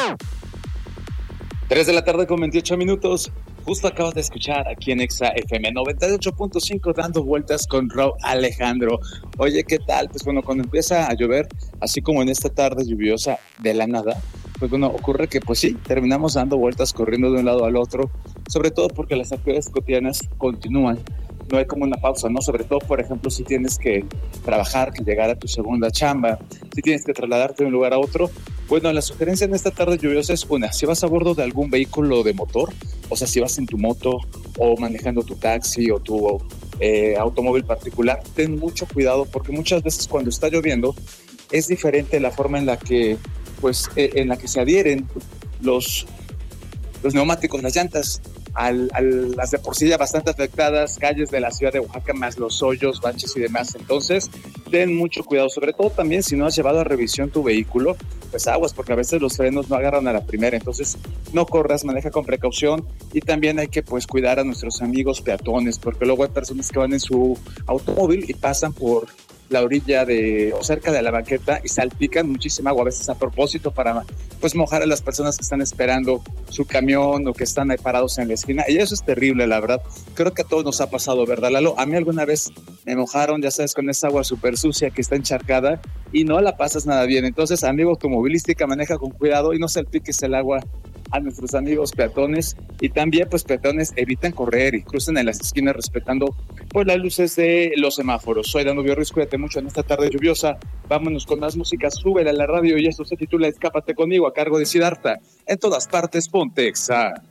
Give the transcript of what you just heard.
3 de la tarde con 28 minutos. Justo acabas de escuchar aquí en Exa FM 98.5 dando vueltas con Raúl Alejandro. Oye, ¿qué tal? Pues bueno, cuando empieza a llover, así como en esta tarde lluviosa de la nada, pues bueno, ocurre que pues sí, terminamos dando vueltas, corriendo de un lado al otro, sobre todo porque las actividades cotidianas continúan. No hay como una pausa, ¿no? Sobre todo, por ejemplo, si tienes que trabajar, que llegar a tu segunda chamba, si tienes que trasladarte de un lugar a otro. Bueno, la sugerencia en esta tarde lluviosa es una: si vas a bordo de algún vehículo de motor, o sea, si vas en tu moto o manejando tu taxi o tu automóvil particular, ten mucho cuidado porque muchas veces cuando está lloviendo es diferente la forma en la que, pues, en la que se adhieren los neumáticos, las llantas, las de por sí ya bastante afectadas calles de la ciudad de Oaxaca, más los hoyos, baches y demás. Entonces, ten mucho cuidado, sobre todo también si no has llevado a revisión tu vehículo, pues aguas, porque a veces los frenos no agarran a la primera. Entonces, no corras, maneja con precaución, y también hay que pues cuidar a nuestros amigos peatones, porque luego hay personas que van en su automóvil y pasan por la orilla o cerca de la banqueta y salpican muchísima agua, a veces a propósito para pues mojar a las personas que están esperando su camión o que están ahí parados en la esquina, y eso es terrible, la verdad. Creo que a todos nos ha pasado, ¿verdad, Lalo? A mí alguna vez me mojaron, ya sabes, con esa agua súper sucia que está encharcada y no la pasas nada bien. Entonces, amigo automovilística, maneja con cuidado y no salpiques el agua a nuestros amigos peatones. Y también pues peatones evitan correr y crucen en las esquinas respetando pues las luces de los semáforos. Soy Danubio Ruiz, cuídate mucho en esta tarde lluviosa. Vámonos con más música, súbela a la radio, y esto se titula Escápate conmigo, a cargo de Siddhartha. En todas partes, ponte Exa.